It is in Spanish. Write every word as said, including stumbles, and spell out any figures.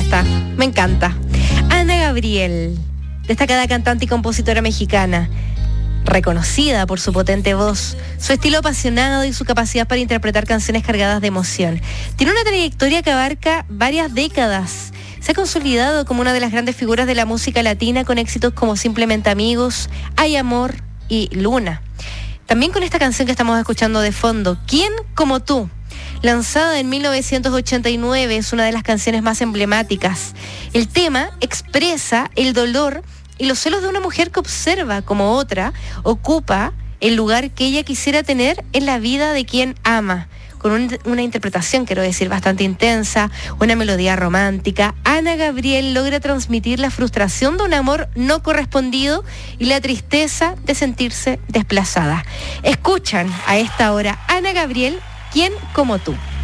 esta, me encanta. Ana Gabriel, destacada cantante y compositora mexicana, reconocida por su potente voz, su estilo apasionado y su capacidad para interpretar canciones cargadas de emoción. Tiene una trayectoria que abarca varias décadas. Se ha consolidado como una de las grandes figuras de la música latina con éxitos como Simplemente Amigos, Hay Amor y Luna. También con esta canción que estamos escuchando de fondo, ¿Quién como tú? Lanzada en mil novecientos ochenta y nueve, es una de las canciones más emblemáticas. El tema expresa el dolor y los celos de una mujer que observa como otra ocupa el lugar que ella quisiera tener en la vida de quien ama. Con un, una interpretación, quiero decir, bastante intensa, una melodía romántica, Ana Gabriel logra transmitir la frustración de un amor no correspondido y la tristeza de sentirse desplazada. Escuchan a esta hora Ana Gabriel, ¿Quién como tú?